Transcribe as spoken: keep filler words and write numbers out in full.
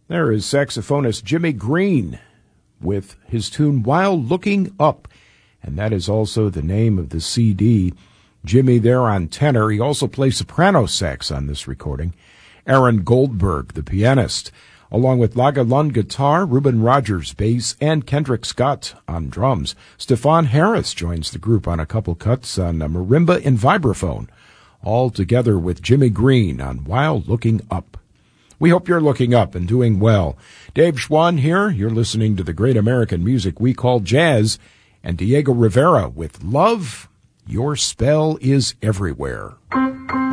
There is saxophonist Jimmy Green with his tune While Looking Up, and that is also the name of the C D. Jimmy there on tenor. He also plays soprano sax on this recording. Aaron Goldberg, the pianist, along with Laga Lund guitar, Reuben Rogers bass, and Kendrick Scott on drums. Stefan Harris joins the group on a couple cuts on a marimba and vibraphone, all together with Jimmy Green on While Looking Up. We hope you're looking up and doing well. Dave Schwann here. You're listening to the great American music we call jazz, and Diego Rivera with Love, Your Spell is Everywhere.